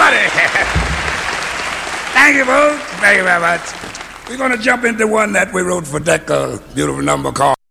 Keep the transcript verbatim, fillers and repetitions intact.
buddy. Thank you, folks. Thank you very much. We're going to jump into one that we wrote for Decca, beautiful number called